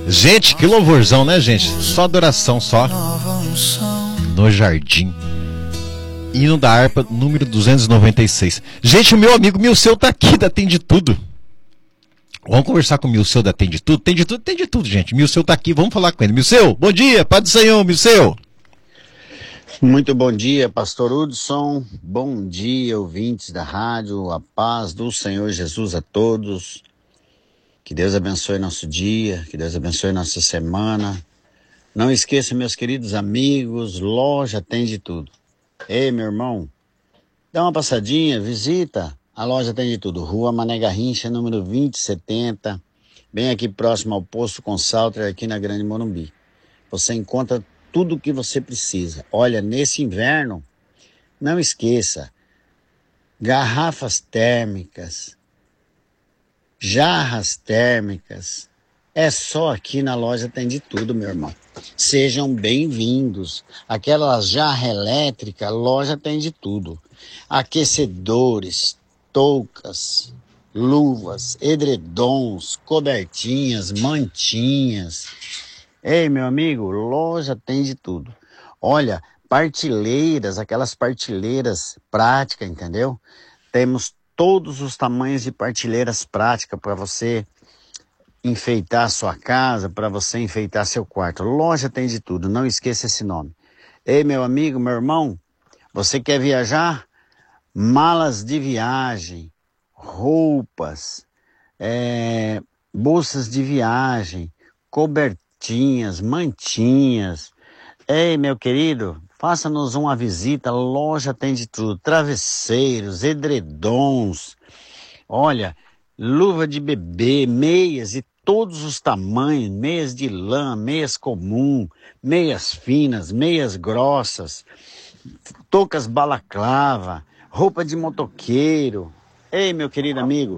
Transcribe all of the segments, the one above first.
Gente, que louvorzão, né, gente? Só adoração, só. No jardim. Hino da harpa, número 296. Gente, o meu amigo Milceu tá aqui, da Tem de Tudo. Vamos conversar com o Milceu da Tem de Tudo? Tem de tudo, tem de tudo, gente. Milceu tá aqui, vamos falar com ele. Milceu, bom dia, Pai do Senhor, Milceu. Muito bom dia, pastor Hudson. Bom dia, ouvintes da rádio. A paz do Senhor Jesus a todos. Que Deus abençoe nosso dia, que Deus abençoe nossa semana. Não esqueça, meus queridos amigos, loja Tem de Tudo. Ei, meu irmão, dá uma passadinha, visita a loja Tem de Tudo. Rua Mané Garrincha, número 2070, bem aqui próximo ao Posto Consalter, aqui na Grande Morumbi. Você encontra tudo o que você precisa. Olha, nesse inverno, não esqueça, garrafas térmicas, jarras térmicas, é só aqui na loja Tem de Tudo, meu irmão. Sejam bem-vindos. Aquela jarra elétrica, loja Tem de Tudo. Aquecedores, toucas, luvas, edredons, cobertinhas, mantinhas. Ei, meu amigo, loja Tem de Tudo. Olha, partilheiras, aquelas partilheiras práticas, entendeu? Temos todos os tamanhos de partilheiras práticas para você enfeitar a sua casa, para você enfeitar seu quarto. Loja Tem de Tudo, não esqueça esse nome. Ei, meu amigo, meu irmão, você quer viajar? Malas de viagem, roupas, bolsas de viagem, cobertinhas, mantinhas. Ei, meu querido, faça-nos uma visita, loja Tem de Tudo. Travesseiros, edredons, olha, luva de bebê, meias de todos os tamanhos, meias de lã, meias comum, meias finas, meias grossas, toucas balaclava, roupa de motoqueiro. Ei, meu querido amigo,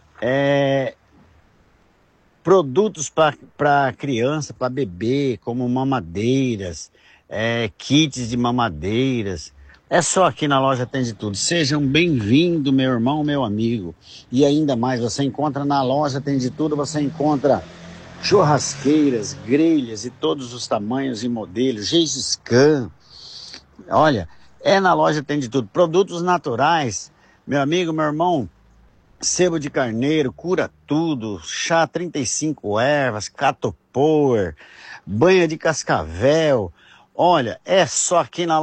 produtos para criança, para bebê, como mamadeiras, kits de mamadeiras. É só aqui na loja Tem de Tudo. Sejam bem-vindos, meu irmão, meu amigo. E ainda mais, você encontra na loja Tem de Tudo, você encontra churrasqueiras, grelhas de todos os tamanhos e modelos, Geiscan. Olha, na loja Tem de Tudo. Produtos naturais, meu amigo, meu irmão, sebo de carneiro, cura tudo, chá 35 ervas, catopower, banha de cascavel. Olha, é só aqui na